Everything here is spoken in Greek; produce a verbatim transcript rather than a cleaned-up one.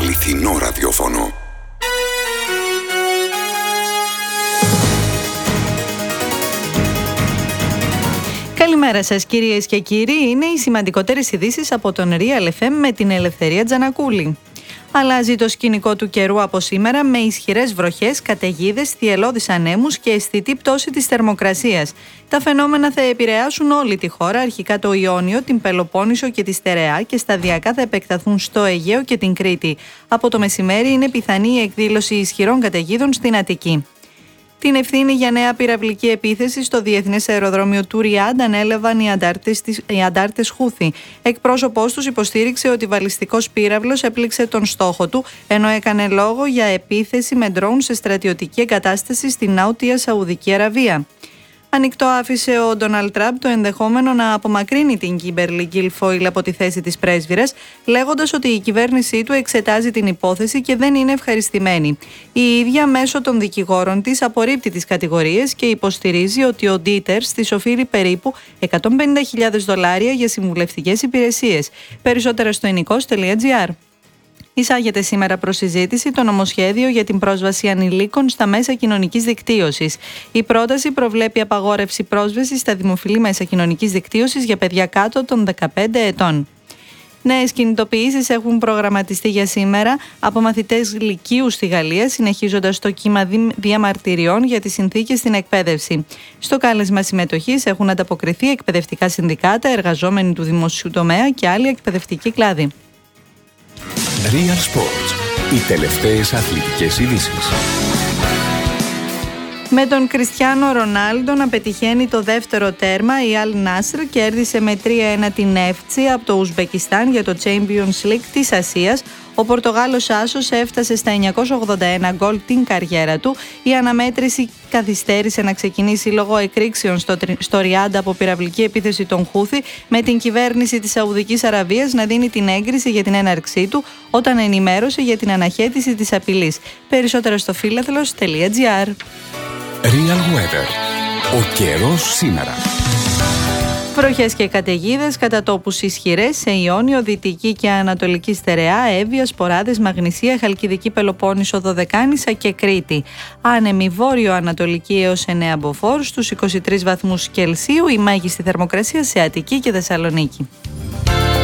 αληθινό ραδιόφωνο. Καλημέρα σας κυρίες και κύριοι, είναι οι σημαντικότερες ειδήσεις από τον Real εφ εμ με την Ελευθερία Τζανακούλη. Αλλάζει το σκηνικό του καιρού από σήμερα με ισχυρές βροχές, καταιγίδες, θυελλώδεις ανέμους και αισθητή πτώση της θερμοκρασίας. Τα φαινόμενα θα επηρεάσουν όλη τη χώρα, αρχικά το Ιόνιο, την Πελοπόννησο και τη Στερεά και σταδιακά θα επεκταθούν στο Αιγαίο και την Κρήτη. Από το μεσημέρι είναι πιθανή η εκδήλωση ισχυρών καταιγίδων στην Αττική. Την ευθύνη για νέα πυραυλική επίθεση στο Διεθνές Αεροδρόμιο του Ριάντ ανέλαβαν οι αντάρτες, οι αντάρτες Χούθη. Εκπρόσωπός τους υποστήριξε ότι βαλιστικός πύραυλος έπληξε τον στόχο του, ενώ έκανε λόγο για επίθεση με ντρόουν σε στρατιωτική εγκατάσταση στην Νότια Σαουδική Αραβία. Ανοιχτό άφησε ο Ντόναλντ Τραμπ το ενδεχόμενο να απομακρύνει την Κίμπερλι Γκίλφοιλ από τη θέση της πρέσβυρας, λέγοντας ότι η κυβέρνησή του εξετάζει την υπόθεση και δεν είναι ευχαριστημένη. Η ίδια μέσω των δικηγόρων της απορρίπτει τις κατηγορίες και υποστηρίζει ότι ο Ντίτερς της οφείλει περίπου εκατόν πενήντα χιλιάδες δολάρια για συμβουλευτικές υπηρεσίες. Περισσότερα στο ενικός τελεία τζι άρ. Εισάγεται σήμερα προς συζήτηση το νομοσχέδιο για την πρόσβαση ανηλίκων στα μέσα κοινωνικής δικτύωσης. Η πρόταση προβλέπει απαγόρευση πρόσβασης στα δημοφιλή μέσα κοινωνικής δικτύωσης για παιδιά κάτω των δεκαπέντε ετών. Νέες κινητοποιήσεις έχουν προγραμματιστεί για σήμερα από μαθητές λυκείου στη Γαλλία, συνεχίζοντας το κύμα διαμαρτυριών για τις συνθήκες στην εκπαίδευση. Στο κάλεσμα συμμετοχής έχουν ανταποκριθεί εκπαιδευτικά συνδικάτα, εργαζόμενοι του δημοσίου τομέα και άλλοι εκπαιδευτικοί κλάδοι. Real Sports. Οι τελευταίες αθλητικές ειδήσεις. Με τον Κριστιάνο Ρονάλντο να πετυχαίνει το δεύτερο τέρμα, η Αλ Νάσρ κέρδισε με τρία ένα την Έφτσι από το Ουσμπεκιστάν για το Champions League της Ασίας. Ο Πορτογάλος άσος έφτασε στα εννιακόσια ογδόντα ένα γκολ την καριέρα του. Η αναμέτρηση καθυστέρησε να ξεκινήσει λόγω εκρήξεων στο, στο Ριάντα από πυραυλική επίθεση των Χούθη, με την κυβέρνηση της Σαουδικής Αραβίας να δίνει την έγκριση για την έναρξή του όταν ενημέρωσε για την αναχέτηση της απειλής. Περισσότερα στο φίλαθλος τελεία τζι άρ. Real Weather. Ο καιρός σήμερα. Βροχές και καταιγίδες, κατά τόπους ισχυρές σε Ιόνιο, Δυτική και Ανατολική Στερεά, Εύβοια, Σποράδες, Μαγνησία, Χαλκιδική Πελοπόννησο, Δωδεκάνησα και Κρήτη. Άνεμη βόρειο-ανατολική έως εννέα μποφόρ, στους είκοσι τρεις βαθμούς Κελσίου, η μέγιστη θερμοκρασία σε Αττική και Θεσσαλονίκη.